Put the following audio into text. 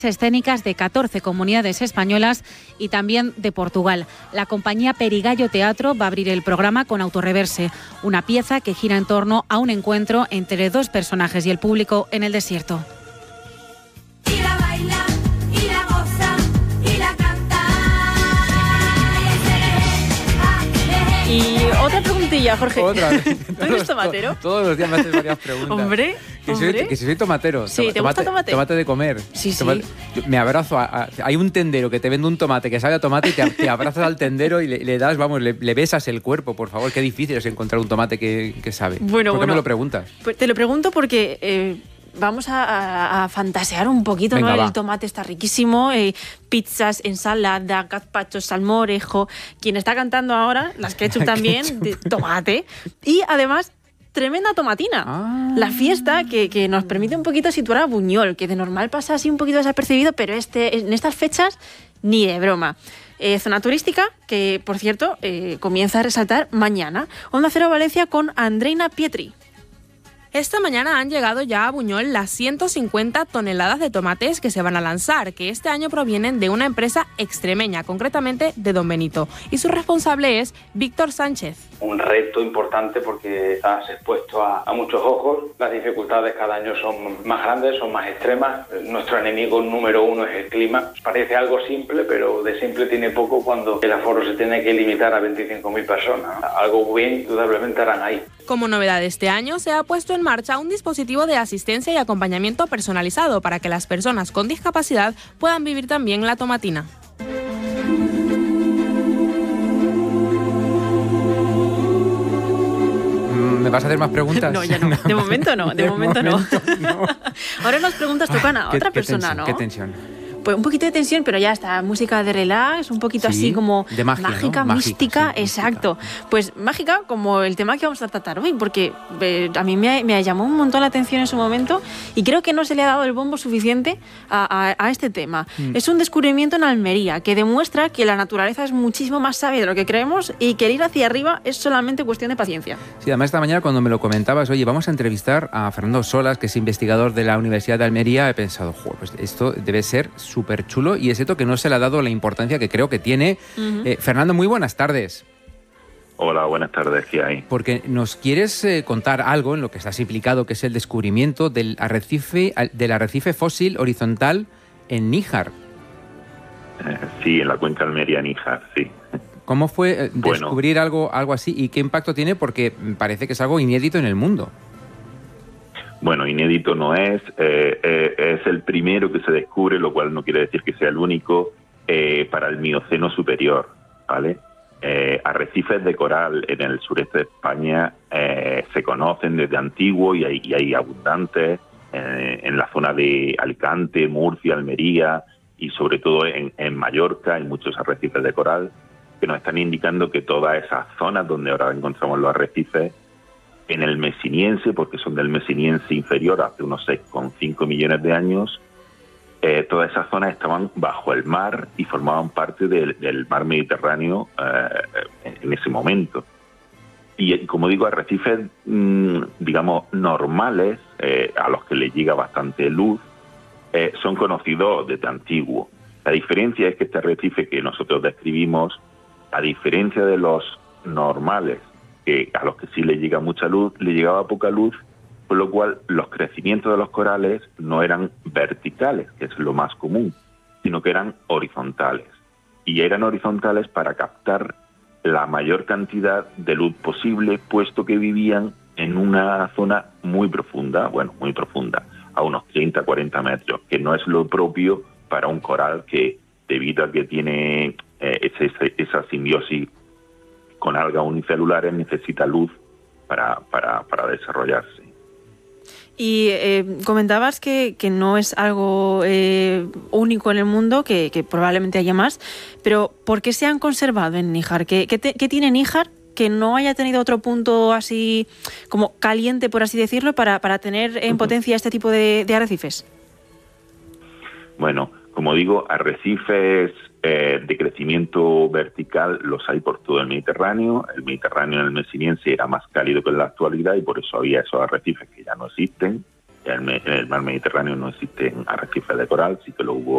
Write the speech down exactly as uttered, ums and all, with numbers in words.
escénicas de catorce comunidades españolas y también de Portugal. La compañía Perigallo Teatro va a abrir el programa con Autorreverse, una pieza que gira en torno a un encuentro entre dos personajes y el público en el desierto. Y la baila, y la goza, y la canta. Y otra preguntilla, Jorge. Otra. ¿Tú eres tomatero? Todos los días me haces varias preguntas. Hombre, Que si, hombre. soy, que si soy tomatero. Sí, ¿te tomate, gusta tomate? Tomate de comer. Sí, sí. Tomate- yo me abrazo. A, a- hay un tendero que te vende un tomate que sabe a tomate y te, te abrazas al tendero y le, le das, vamos, le, le besas el cuerpo, por favor. Qué difícil es encontrar un tomate que, que sabe. Bueno, ¿Por qué bueno. me lo preguntas? Pues te lo pregunto porque eh, vamos a, a- a fantasear un poquito, Venga, ¿no? va. El tomate está riquísimo, eh, pizzas, ensalada, gazpacho, salmorejo. Quien está cantando ahora, las ketchup también, de tomate. Y además, tremenda tomatina. Ah. La fiesta que, que nos permite un poquito situar a Buñol, que de normal pasa así un poquito desapercibido, pero este, en estas fechas ni de broma. Eh, zona turística que, por cierto, eh, comienza a resaltar mañana. Onda Cero Valencia con Andreina Pietri. Esta mañana han llegado ya a Buñol las ciento cincuenta toneladas de tomates que se van a lanzar, que este año provienen de una empresa extremeña, concretamente de Don Benito. Y su responsable es Víctor Sánchez. Un reto importante porque estás expuesto a, a muchos ojos. Las dificultades cada año son más grandes, son más extremas. Nuestro enemigo número uno es el clima. Parece algo simple, pero de simple tiene poco cuando el aforo se tiene que limitar a veinticinco mil personas. Algo bien, indudablemente harán ahí. Como novedad este año, se ha puesto en marcha un dispositivo de asistencia y acompañamiento personalizado para que las personas con discapacidad puedan vivir también la tomatina. ¿Me vas a hacer más preguntas? No, ya no. De momento no, de, De momento, momento no. Ahora las preguntas tocan a Qué- otra qué persona, tensión, ¿no? Qué tensión. Pues un poquito de tensión, pero ya está. Música de relax, un poquito Sí, así como de magia, mágica, ¿no? Mágica, mística, sí, exacto. Pues mágica como el tema que vamos a tratar hoy, porque eh, a mí me, me llamó un montón la atención en su momento y creo que no se le ha dado el bombo suficiente a, a- a este tema. Mm. Es un descubrimiento en Almería que demuestra que la naturaleza es muchísimo más sabia de lo que creemos y que el ir hacia arriba es solamente cuestión de paciencia. Sí, además esta mañana cuando me lo comentabas, oye, vamos a entrevistar a Fernando Solas, que es investigador de la Universidad de Almería, he pensado, joder, pues esto debe ser súper chulo y es cierto que no se le ha dado la importancia que creo que tiene. Ujú. Eh, Fernando, muy buenas tardes. Hola, buenas tardes, ¿qué hay? Porque nos quieres eh, contar algo en lo que estás implicado, que es el descubrimiento del arrecife, al- del arrecife fósil horizontal en Níjar. Eh, sí, en la cuenca Almería-Níjar, sí. ¿Cómo fue eh, Bueno. descubrir algo, algo así y qué impacto tiene? Porque parece que es algo inédito en el mundo. Bueno, inédito no es, eh, eh, es el primero que se descubre, lo cual no quiere decir que sea el único, eh, para el Mioceno superior, ¿vale? Eh, arrecifes de coral en el sureste de España eh, se conocen desde antiguo y hay, y hay abundantes eh, en la zona de Alicante, Murcia, Almería y sobre todo en, en Mallorca hay muchos arrecifes de coral que nos están indicando que todas esas zonas donde ahora encontramos los arrecifes en el Mesiniense, porque son del Mesiniense inferior hace unos seis coma cinco millones de años, eh, todas esas zonas estaban bajo el mar y formaban parte del, del mar Mediterráneo eh, en ese momento. Y como digo, arrecifes, mmm, digamos, normales, eh, a los que les llega bastante luz, eh, son conocidos desde antiguo. La diferencia es que este arrecife que nosotros describimos, a diferencia de los normales, que a los que sí le llega mucha luz, le llegaba poca luz, por lo cual los crecimientos de los corales no eran verticales, que es lo más común, sino que eran horizontales. Y eran horizontales para captar la mayor cantidad de luz posible, puesto que vivían en una zona muy profunda, bueno, muy profunda, a unos treinta a cuarenta metros, que no es lo propio para un coral que, debido a que tiene eh, ese, esa simbiosis con algas unicelulares, necesita luz para, para, para desarrollarse. Y eh, comentabas que, que no es algo eh, único en el mundo, que, que probablemente haya más, pero ¿por qué se han conservado en Níjar? ¿Qué, qué, te, qué tiene Níjar que no haya tenido otro punto así como caliente, por así decirlo, para, para tener en potencia este tipo de, de arrecifes? Bueno, como digo, arrecifes eh, de crecimiento vertical los hay por todo el Mediterráneo. El Mediterráneo en el Mesiniense era más cálido que en la actualidad y por eso había esos arrecifes que ya no existen. En el, en el mar Mediterráneo no existen arrecifes de coral, sí que lo hubo